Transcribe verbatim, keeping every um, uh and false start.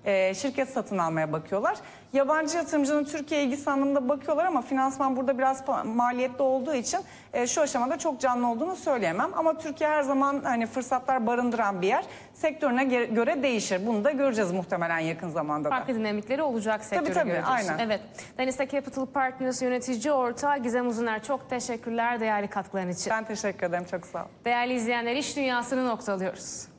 e, şirket satın almaya bakıyorlar. Yabancı yatırımcının Türkiye ilgisi anlamında bakıyorlar ama finansman burada biraz maliyetli olduğu için e, şu aşamada çok canlı olduğunu söyleyemem. Ama Türkiye her zaman hani fırsatlar barındıran bir yer. Sektörüne göre değişir. Bunu da göreceğiz muhtemelen yakın zamanda da. Farklı dinamikleri olacak sektöre tabii, tabii, göre. aynen. Evet. Danisa Capital Partners yönetici ortağı Gizem Uzuner, çok teşekkürler değerli katkıların için. Ben teşekkür ederim. Çok sağ ol. Değerli izleyenler, iş dünyasını noktalıyoruz.